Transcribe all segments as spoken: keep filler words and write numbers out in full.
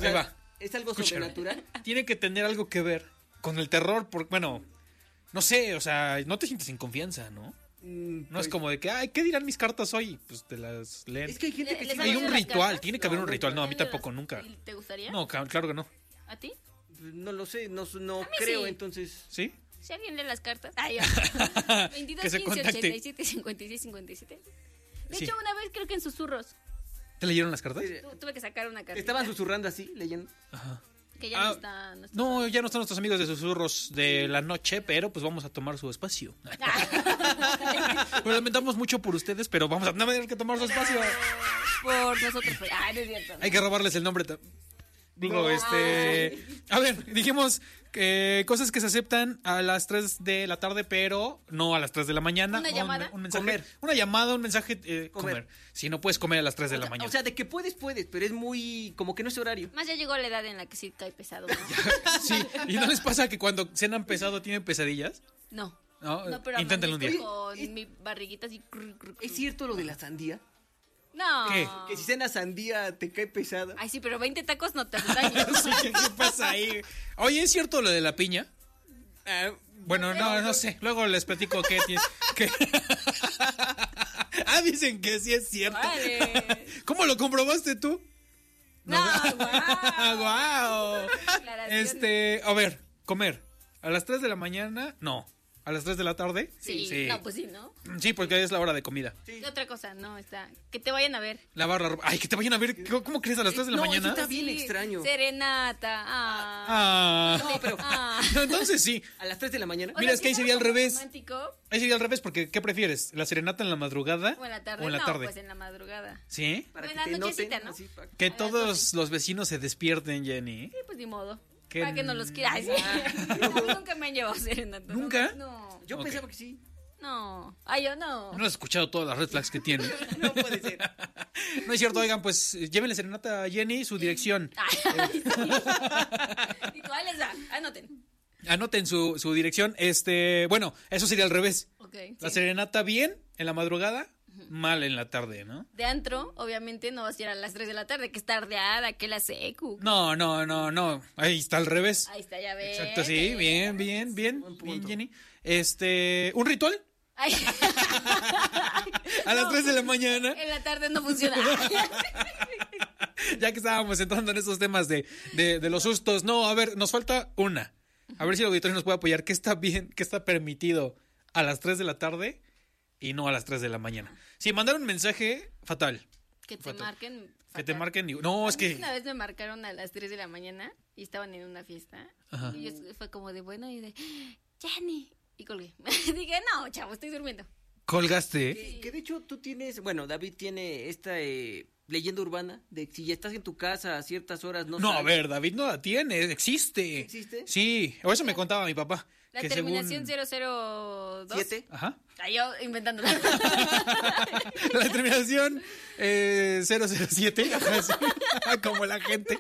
sea, va. ¿es algo Escúchame. sobrenatural? Tiene que tener algo que ver con el terror, porque, bueno, no sé, o sea, no te sientes en confianza, ¿no? Mm, No pues, es como de que, ay, ¿qué dirán mis cartas hoy? Pues te las leen. Es que hay gente que ¿Les sí han Hay me- leído un las ritual, cartas? tiene que haber No, un ritual. No, a mí ¿Te han leído tampoco, las- nunca. ¿Te gustaría? No, ca- claro que no. ¿A ti? No lo sé, no, no mí creo, sí. entonces... ¿Sí? Si alguien lee las cartas. Ay, veintidós, Que se quince, contacte. ochenta y siete, cincuenta y seis, cincuenta y siete. De Sí. hecho, una vez creo que en susurros ¿Te leyeron las cartas? Sí. tu- tuve que sacar una carta. Estaban susurrando así, leyendo. Ajá. Que ya Ah, no está. No, está No, ya no están nuestros amigos de susurros de la noche, pero pues vamos a tomar su espacio. Lo lamentamos mucho por ustedes, pero vamos a no tener que tomar su espacio. Por nosotros. Pues. Ay, no es cierto. Hay que robarles el nombre. ta- Digo, No. este... A ver, dijimos que cosas que se aceptan a las tres de la tarde, pero no a las tres de la mañana. ¿Una Un- llamada? Un, mensaje. Comer. Una llamada, un mensaje... eh, comer. Comer. Si no puedes comer a las tres de O la sea, mañana. o sea, de que puedes, puedes, pero es muy... como que no es horario. Más ya llegó la edad en la que sí cae pesado. ¿no? Sí, ¿y no les pasa que cuando cenan pesado tienen pesadillas? No. No, No, pero inténtenlo un día. amanezco con Oye, mi barriguita así. crr, crr, ¿Es crr. cierto lo de la sandía? No. ¿Qué? Que si cenas sandía te cae pesada. Ay, sí, pero veinte tacos no te hacen daño. Sí, ¿qué, qué pasa ahí? Oye, ¿es cierto lo de la piña? Ah, Bueno, no, no sé. Luego les platico qué tiene. qué- ah, dicen que sí es cierto. Vale. ¿Cómo lo comprobaste tú? No, guau. Guau. Aclaraciones. Este, a ver, comer. ¿A las tres de la mañana? No. ¿A las tres de la tarde? Sí, Sí, no, pues sí, ¿no? Sí, porque es la hora de comida. sí. ¿Qué otra cosa? No, está. Que te vayan a ver. Lavar la ropa. Ay, que te vayan a ver. ¿Cómo, cómo crees a las tres de la No, mañana? eso está bien Sí, extraño. Serenata. Ah. Ah. No, pero Ah. No, entonces sí. a las tres de la mañana. O Mira, sea, es que ahí sí sería al está revés. romántico. Ahí sería al revés, porque ¿qué prefieres? ¿La serenata en la madrugada? O en la tarde. ¿O en la no, tarde? pues en la madrugada. ¿Sí? Para en que la te noten. nochecita, ¿no? Así, para- Que A las todos doce. los vecinos se despierten, Jenny. Sí, pues ni modo. Que Para que no los quiera. Ay, sí. A mí nunca me han llevado serenata. ¿no? ¿Nunca? No. Yo Ok. pensaba que sí. No. Ay, yo no. No has escuchado todas las red flags que tiene. No puede ser. No es cierto, oigan, pues eh, llévenle serenata a Jenny, su dirección. Ay, sí. Y tú, ahí les da. Anoten. Anoten su, su dirección. Este, bueno, eso sería al revés. Ok. La sí. serenata bien en la madrugada, mal en la tarde, ¿no? De antro, obviamente no vas a ir a las tres de la tarde, que es tardeada, que la secu. No, no, no, no. Ahí está al revés. Ahí está, ya ves. Exacto, sí, bien, bien, bien, Buen punto. bien, Jenny. Este, ¿un ritual? Ay. A las No. tres de la mañana. En la tarde no funciona. Ya que estábamos entrando en esos temas de, de, de los sustos. No, a ver, nos falta una. A ver si el auditorio nos puede apoyar. ¿Qué está bien, qué está permitido a las tres de la tarde y no a las tres de la mañana? Si mandaron un mensaje, fatal. Que te Fatal. marquen. Que te fatal. marquen. digo, No, es A mí que... Una vez me marcaron a las tres de la mañana y estaban en una fiesta. Ajá. Y yo fue como de bueno y de Jenny. Y colgué. Dije, no, chavo, estoy durmiendo. Colgaste. ¿eh? Que, que de hecho tú tienes, bueno, David tiene esta eh, leyenda urbana de que si ya estás en tu casa a ciertas horas no No, a sales. ver, David no la tiene, existe. ¿Existe? Sí, o eso me contaba mi papá. La que terminación según... cero cero dos. ¿Siete? Ajá. Ah, yo inventándola. La terminación eh, cero cero siete, ajá, sí, como la gente.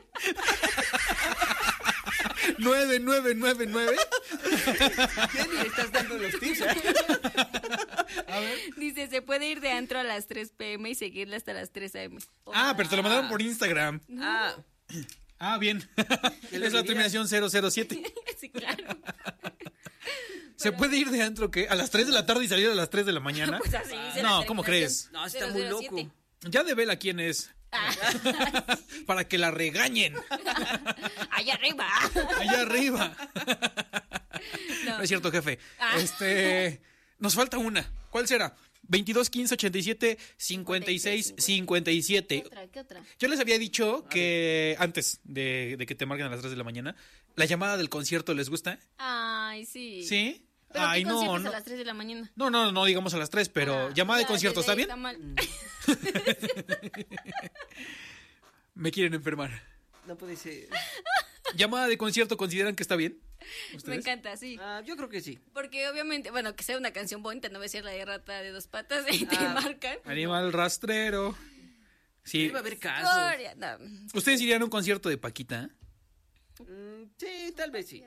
nueve nueve nueve nueve. Jenny, le estás dando los tips, ¿eh? A ver. Dice, se puede ir de antro a las tres pm y seguirla hasta las tres am. Ah, pero te lo mandaron por Instagram. Ah, Ah, bien. ¿Qué le Es la dirías? terminación cero cero siete. Sí, claro. ¿Se puede ir de antro que a las tres de la tarde y salir a las tres de la mañana? Pues así dice No, la ¿cómo terminación crees? no, está muy cero cero siete. loco. Ya devela quién es. Ah, Para que la regañen. allá arriba. Allá arriba. No. No es cierto, jefe. Ah. Este. Nos falta una. ¿Cuál será? veintidós, quince, ochenta y siete, cincuenta y seis, cincuenta y ¿Qué siete. otra? ¿Qué otra? Yo les había dicho que antes de, de que te marquen a las tres de la mañana, la llamada del concierto les gusta. Ay, sí. ¿Sí? Pero Ay, ¿qué no, conciertos no. a las tres de la mañana? No, no, no digamos a las tres, pero Ah, llamada de ya, concierto, desde ¿está ahí bien? Está mal. Me quieren enfermar. No puede ser. ¿Llamada de concierto consideran que está bien? Me ¿Ustedes? encanta, sí. Ah, yo creo que sí. Porque obviamente, bueno, que sea una canción bonita, no va a ser la de rata de dos patas y te Ah. marcan. Animal rastrero. Sí. Debe haber casos. Gloria, no. ¿Ustedes irían a un concierto de Paquita? Mm, sí, tal vez sí.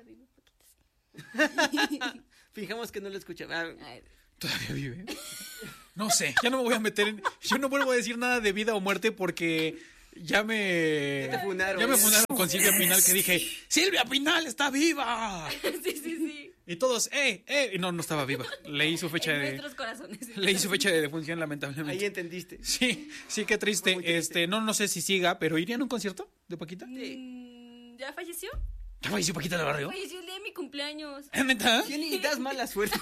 Fijamos que no lo escuchaba. Ah, Ay, ¿Todavía vive? No sé, ya no me voy a meter en... Yo no vuelvo a decir nada de vida o muerte porque ya me... Ya te funaron. Ya me funaron con Silvia Pinal, que dije, ¡Silvia Pinal está viva! Sí, sí, sí. Y todos, ¡eh, eh! Y no, no estaba viva. Leí su fecha En de... nuestros corazones. Leí su fecha de defunción, lamentablemente. Ahí entendiste. Sí, sí, qué triste. Muy triste. Este, no, no sé si siga, pero ¿irían a un concierto de Paquita? Mm, ¿Ya falleció? ¿Ya falleció Paquita del Barrio? Falleció el día de mi cumpleaños. ¿Es neta? Jenny, das mala suerte.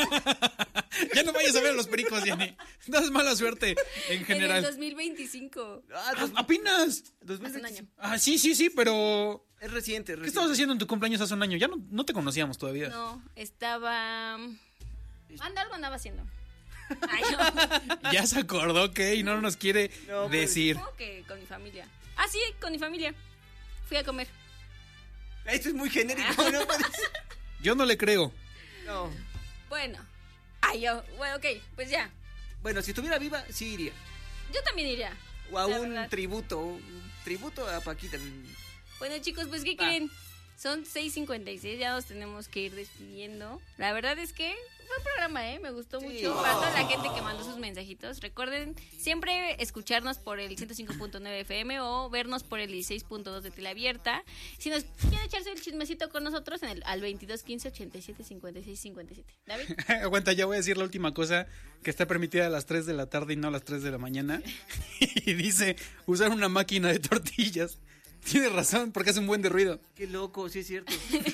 Ya no vayas a ver a los pericos, Jenny. Das mala suerte en En el general. dos mil veinticinco. Ah, Ah, dos- ¡Apenas! dos mil Hace un veinticinco. año. Ah, sí, sí, sí, pero... Es reciente, es ¿Qué reciente. estabas haciendo en tu cumpleaños hace un año? Ya no, no te conocíamos todavía. No, estaba... Anda, algo andaba haciendo. Ay, no. Ya se acordó que y no nos quiere No, pues, decir. Supongo que con mi familia. Ah, sí, con mi familia. Fui a comer. Esto es muy genérico, ¿no? Yo no le creo. No. Bueno. Ay, yo. Bueno, ok, pues ya. Bueno, si estuviera viva, sí iría. Yo también iría. O a La un verdad. tributo. Un tributo a Paquita. Bueno, chicos, pues, ¿qué Va. creen? Son seis cincuenta y seis, ya nos tenemos que ir despidiendo. La verdad es que fue un programa, ¿eh? Me gustó Sí. mucho. Para toda la gente que mandó sus mensajitos. Recuerden siempre escucharnos por el ciento cinco punto nueve F M o vernos por el dieciséis punto dos de Tele Abierta. Si nos quieren echarse el chismecito con nosotros, en el, al veintidós quince ochenta y siete cincuenta y seis cincuenta y siete. David. Aguanta, ya voy a decir la última cosa que está permitida a las tres de la tarde y no a las tres de la mañana. Y dice usar una máquina de tortillas. Tienes razón, porque hace un buen de ruido. Qué loco, sí es cierto.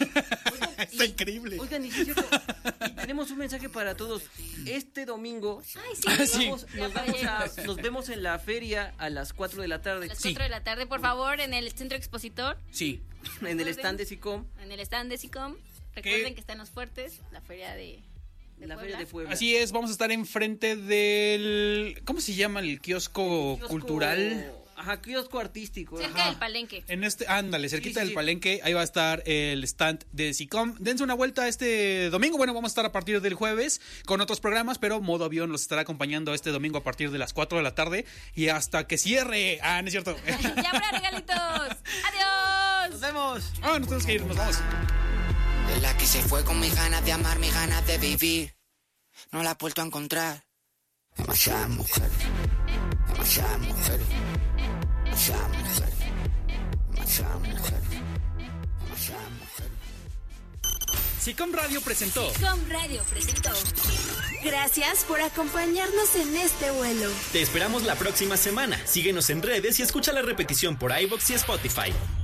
Está increíble. Oigan, y sí es cierto. Y tenemos un mensaje para todos. Este domingo Ay, sí. Ah, sí. vamos- Ya nos, vamos a- fallé. nos vemos en la feria a las cuatro de la tarde. A las Sí. cuatro de la tarde, por favor, en el Centro Expositor, Sí. En el stand de SICOM. en el stand de SICOM. Recuerden que están los fuertes, la feria de, de La Puebla. feria de Puebla. Así es, vamos a estar enfrente del... ¿Cómo se llama el kiosco, Kiosco- cultural? Ajá, kiosco artístico. Cerca Ajá. del Palenque. En este, ándale, cerquita Sí, sí, del sí. Palenque, ahí va a estar el stand de SICOM. Dense una vuelta este domingo. Bueno, vamos a estar a partir del jueves con otros programas, pero Modo Avión los estará acompañando este domingo a partir de las cuatro de la tarde y hasta que cierre. Ah, no es cierto. Ya habrá regalitos. Adiós. Nos vemos. Ah, nos tenemos que ir, nos vamos. De la que se fue con mis ganas de amar, mis ganas de vivir. No la he vuelto a encontrar. Demasiadas mujeres, demasiadas mujeres, demasiadas mujeres, demasiadas mujeres, demasiadas mujeres. SICOM Radio presentó. Com Radio presentó. Gracias por acompañarnos en este vuelo. Te esperamos la próxima semana. Síguenos en redes y escucha la repetición por iVoox y Spotify.